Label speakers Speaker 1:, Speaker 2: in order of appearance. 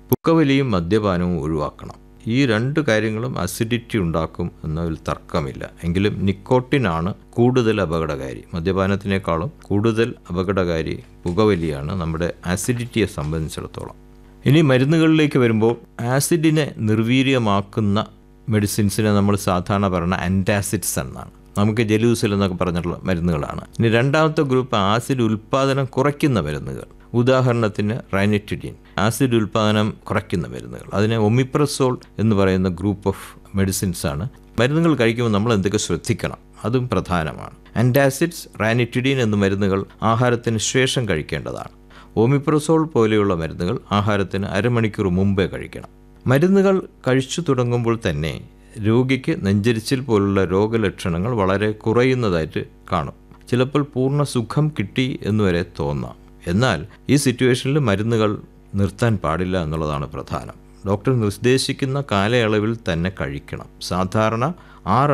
Speaker 1: പുകവലിയും മദ്യപാനവും ഒഴിവാക്കണം. ഈ 2 കാര്യങ്ങളും അസിഡിറ്റി ഉണ്ടാക്കും എന്നതിൽ തർക്കമില്ല. എങ്കിലും നിക്കോട്ടിനാണ് കൂടുതൽ അപകടകാരി. മദ്യപാനത്തിനേക്കാളും കൂടുതൽ അപകടകാരി പുകവലിയാണ് നമ്മുടെ ആസിഡിറ്റിയെ സംബന്ധിച്ചിടത്തോളം. ഇനി മരുന്നുകളിലേക്ക് വരുമ്പോൾ, ആസിഡിനെ നിർവീര്യമാക്കുന്ന മെഡിസിൻസിനെ നമ്മൾ സാധാരണ പറയുന്ന ആൻറ്റാസിഡ്സ് എന്നാണ്. നമുക്ക് ജലൂസിൽ എന്നൊക്കെ പറഞ്ഞിട്ടുള്ള മരുന്നുകളാണ്. ഇനി രണ്ടാമത്തെ ഗ്രൂപ്പ് ആസിഡ് ഉൽപ്പാദനം കുറയ്ക്കുന്ന മരുന്നുകൾ. ഉദാഹരണത്തിന് റൈനിറ്റിഡിൻ, ആസിഡ് ഉൽപ്പാദനം കുറയ്ക്കുന്ന മരുന്നുകൾ. അതിനെ ഒമിപ്രസോൾ എന്ന് പറയുന്ന ഗ്രൂപ്പ് ഓഫ് മെഡിസിൻസ് ആണ്. മരുന്നുകൾ കഴിക്കുമ്പോൾ നമ്മൾ എന്തൊക്കെ ശ്രദ്ധിക്കണം, അതും പ്രധാനമാണ്. ആൻറ്റാസിഡ്സ്, റാനിറ്റിഡിൻ എന്ന മരുന്നുകൾ ആഹാരത്തിന് ശേഷം കഴിക്കേണ്ടതാണ്. ഒമിപ്രസോൾ പോലെയുള്ള മരുന്നുകൾ ആഹാരത്തിന് അരമണിക്കൂർ മുമ്പേ കഴിക്കണം. മരുന്നുകൾ കഴിച്ചു തുടങ്ങുമ്പോൾ തന്നെ രോഗിക്ക് നെഞ്ചരിച്ചിൽ പോലുള്ള രോഗലക്ഷണങ്ങൾ വളരെ കുറയുന്നതായിട്ട് കാണും. ചിലപ്പോൾ പൂർണ്ണ സുഖം കിട്ടി എന്നുവരെ തോന്നാം. എന്നാൽ ഈ സിറ്റുവേഷനിൽ മരുന്നുകൾ നിർത്താൻ പാടില്ല എന്നുള്ളതാണ് പ്രധാനം. ഡോക്ടർ നിർദ്ദേശിക്കുന്ന കാലയളവിൽ തന്നെ കഴിക്കണം. സാധാരണ 6